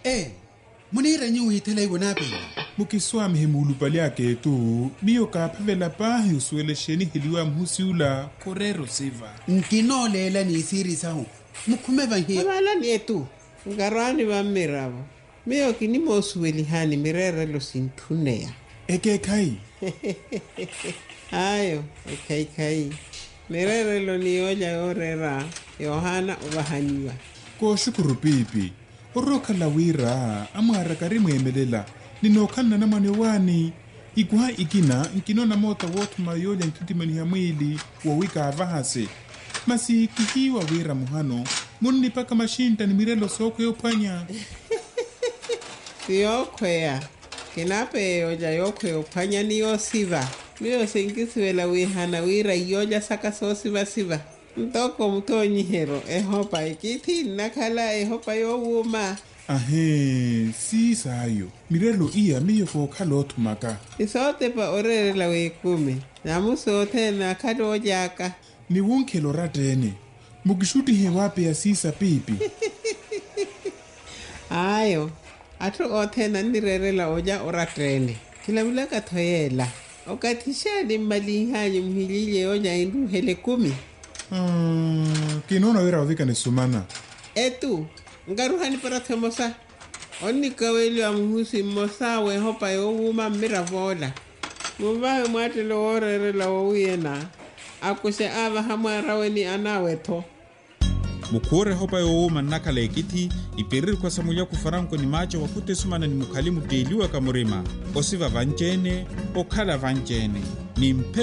munira nyu hitela ibonape mukiswami hemulupali aketu miyo kaphavela pahi usuelesheni hiliwa mhusiula korero siva nkinolela ni siri sahu mukhume banhi abala nietu ngarani ba mirabo miyo kinimo suelihani mirere lo sintuneya ekekai ayo ekai mirere lo nioja orera Yohana ubahaniwa ko shukuru pipi oroka lawira amwara karimwemelela ninokhanna na mwane wani ikuha ikina nkinona mota wotu mayoja nkitimani ya mwili wawika avahase masi kihiwa wira muhano munni paka mashinta ni mirelo soko yopanya siyokwea kinape yoja yokwe upanya niyo siva miyo sinkisiwela wihana wira yoja saka so siva ntoko mutonyihero ehopa ikiti nakhala ehopa yowuma ahe sisayo mirelo iya miyo kokhala othumaka isote pa orerela wekumi namusote nakhalo ojaka ni wunkhelo ratene mukishuti he wape ya sisa pipi ayo atu othena nirerela oja oratene kilabula kathoyela okathishani malihanyi mhilile oja indu hele 10 kinona wira wavika ni sumana etu ngaruhani para themosa onni kaweli amhusi mosa we hopa yowuma miravola mubahe mwatelo orerela wuyena akuse ava hamwara weni anawetho mukhore hopa yowuma nakhala ekiti iperiri kwa samulia kufaranko ni macho wakute sumana ni mukhali muteliwa kamurima osiva vanjene okhala vanjene ni